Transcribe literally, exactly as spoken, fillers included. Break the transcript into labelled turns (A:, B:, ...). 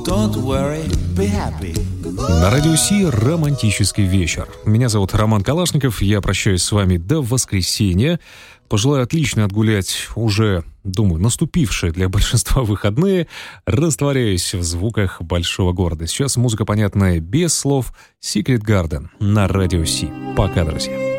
A: Don't worry, be happy.
B: На Радио Си романтический вечер. Меня зовут Роман Калашников, я прощаюсь с вами до воскресенья. Пожелаю отлично отгулять уже, думаю, наступившие для большинства выходные. Растворяюсь в звуках большого города. Сейчас музыка понятная без слов. Secret Garden на Радио Си. Пока, друзья.